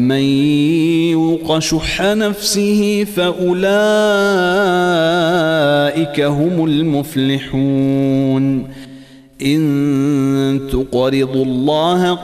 من يوق شح نفسه فأولئك هم المفلحون إن تقرضوا الله